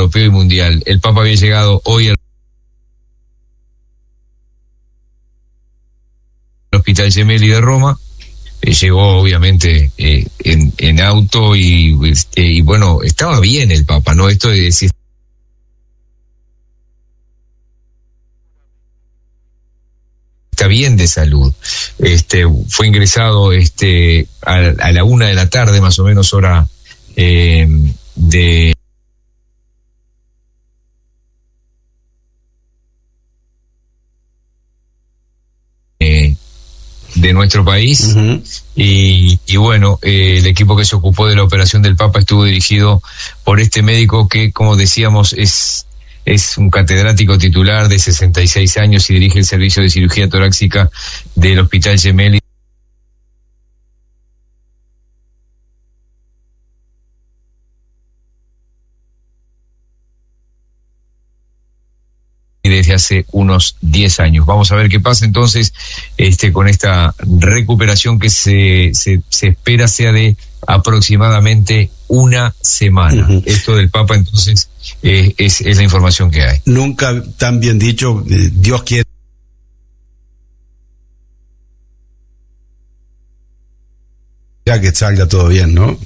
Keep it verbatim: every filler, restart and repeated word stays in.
europeo y mundial. El Papa había llegado hoy al Hospital Gemelli de Roma. Eh, llegó obviamente eh, en, en auto y, este, y bueno, estaba bien el Papa, ¿no? Esto de decir está bien de salud. Este, fue ingresado este a, a la una de la tarde, más o menos hora eh, de eh, de nuestro país. Uh-huh. y, y bueno, eh, el equipo que se ocupó de la operación del Papa estuvo dirigido por este médico que, como decíamos, es Es un catedrático titular de sesenta y seis años y dirige el servicio de cirugía torácica del Hospital Gemelli desde hace unos diez años. Vamos a ver qué pasa entonces este con esta recuperación que se, se, se espera sea de aproximadamente una semana. Uh-huh. Esto del Papa entonces eh, es, es la información que hay. Nunca tan bien dicho, eh, Dios quiere que salga todo bien, ¿no?